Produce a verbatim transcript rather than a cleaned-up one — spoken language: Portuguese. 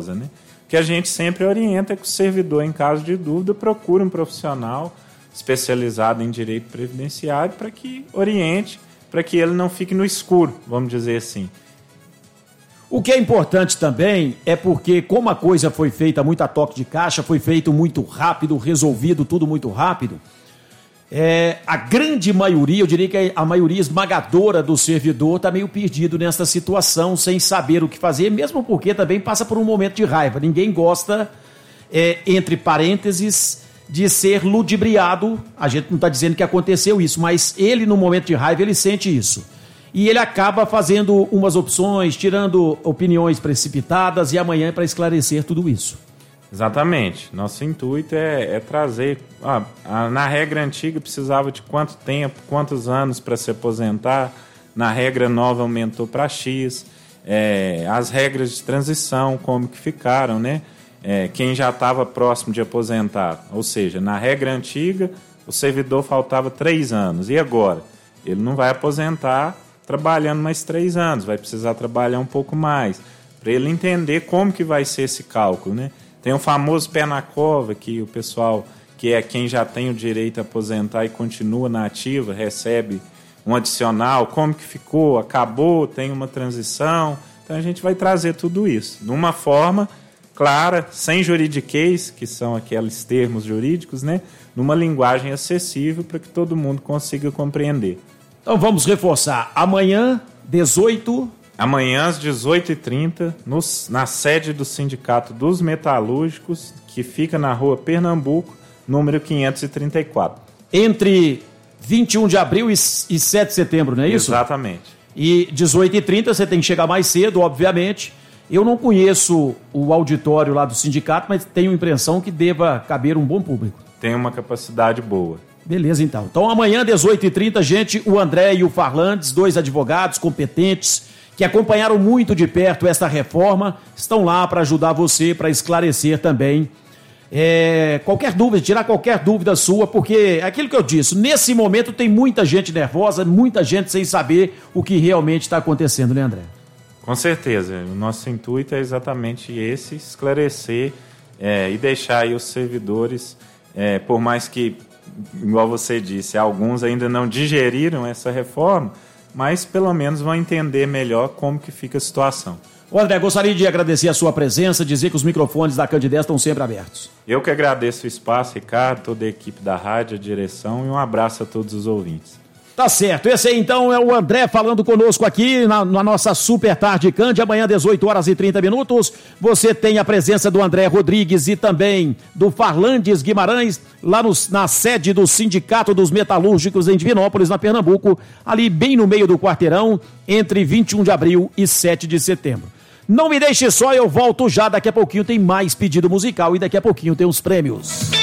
né? O que a gente sempre orienta é que o servidor, em caso de dúvida, procure um profissional especializado em direito previdenciário para que oriente, para que ele não fique no escuro, vamos dizer assim. O que é importante também é porque, como a coisa foi feita muito a toque de caixa, foi feito muito rápido, resolvido tudo muito rápido, é, a grande maioria, eu diria que a maioria esmagadora do servidor está meio perdido nessa situação, sem saber o que fazer, mesmo porque também passa por um momento de raiva. Ninguém gosta, é, entre parênteses, de ser ludibriado. A gente não está dizendo que aconteceu isso, mas ele, no momento de raiva, ele sente isso. E ele acaba fazendo umas opções, tirando opiniões precipitadas e amanhã é para esclarecer tudo isso. Exatamente. Nosso intuito é, é trazer... Ah, a, na regra antiga precisava de quanto tempo, quantos anos para se aposentar. Na regra nova aumentou para X. É, as regras de transição, como que ficaram, né? É, quem já estava próximo de aposentar. Ou seja, na regra antiga, o servidor faltava três anos. E agora? Ele não vai aposentar trabalhando mais três anos, vai precisar trabalhar um pouco mais, para ele entender como que vai ser esse cálculo, né? Tem o famoso pé na cova, que o pessoal, que é quem já tem o direito a aposentar e continua na ativa, recebe um adicional, como que ficou, acabou, tem uma transição. Então a gente vai trazer tudo isso, de uma forma clara, sem juridiquês, que são aqueles termos jurídicos, né? Numa linguagem acessível para que todo mundo consiga compreender. Então vamos reforçar, amanhã, dezoito... Amanhã, às dezoito e trinta, nos, na sede do Sindicato dos Metalúrgicos, que fica na rua Pernambuco, número quinhentos e trinta e quatro. Entre vinte e um de abril e, e sete de setembro, não é isso? Exatamente. E dezoito e trinta você tem que chegar mais cedo, obviamente. Eu não conheço o auditório lá do sindicato, mas tenho a impressão que deva caber um bom público. Tem uma capacidade boa. Beleza, então. Então, amanhã, dezoito e trinta, gente, o André e o Farlandes, dois advogados competentes, que acompanharam muito de perto esta reforma, estão lá para ajudar você, para esclarecer também é, qualquer dúvida, tirar qualquer dúvida sua, porque é aquilo que eu disse, nesse momento tem muita gente nervosa, muita gente sem saber o que realmente está acontecendo, né, André? Com certeza. O nosso intuito é exatamente esse, esclarecer é, e deixar aí os servidores, é, por mais que, igual você disse, alguns ainda não digeriram essa reforma, mas pelo menos vão entender melhor como que fica a situação. Ô André, gostaria de agradecer a sua presença, dizer que os microfones da Candidez estão sempre abertos. Eu que agradeço o espaço, Ricardo, toda a equipe da rádio, a direção, e um abraço a todos os ouvintes. Tá certo, esse aí então é o André falando conosco aqui na, na nossa Super Tarde Cândia, amanhã dezoito horas e trinta minutos, você tem a presença do André Rodrigues e também do Farlandes Guimarães, lá no, na sede do Sindicato dos Metalúrgicos em Divinópolis, na Pernambuco, ali bem no meio do quarteirão, entre vinte e um de abril e sete de setembro. Não me deixe só, eu volto já, daqui a pouquinho tem mais pedido musical e daqui a pouquinho tem os prêmios.